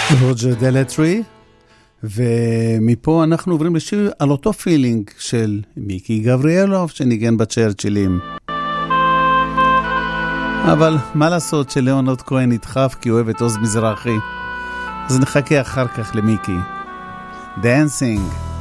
רוג'ר דלטרי, ומפה אנחנו עוברים לשיר על אותו פילינג של מיקי גבריאלוב שניגן בצ'רצ'ילים. אבל מה לעשות שלאונרד כהן נדחף כי הוא אוהב את עוז מזרחי, אז נחכה אחר כך למיקי. Dancing.